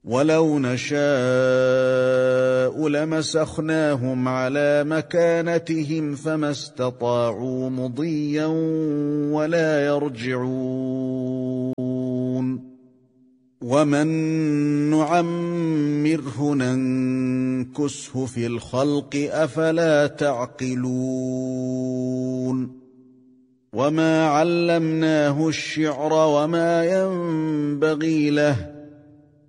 وَلَوْ نَشَاءُ لَمَسَخْنَاهُمْ عَلَىٰ مَكَانَتِهِمْ فَمَا اسْتَطَاعُوا مُضِيًّا وَلَا يَرْجِعُونَ وَمَن نُّعَمِّرْهُ نَنكُسْهُ فِي الْخَلْقِ ۖ أَفَلَا تَعْقِلُونَ وَمَا عَلَّمْنَاهُ الشِّعْرَ وَمَا يَنبَغِي لَهُ